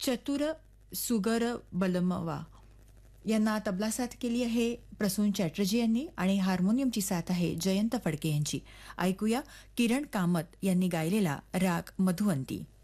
चतुर सुगर बलमवा यांना तबला साथ केली आहे प्रसून चॅटर्जी यांनी आणि हार्मोनियमची साथ आहे जयंत फडके यांची. ऐकूया किरण कामत यांनी गायलेला राग मधुवंती.